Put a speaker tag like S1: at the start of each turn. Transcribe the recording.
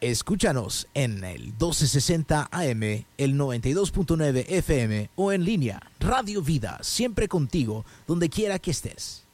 S1: Escúchanos en el 1260 AM, el 92.9 FM o en línea. Radio Vida, siempre contigo, donde quiera que estés.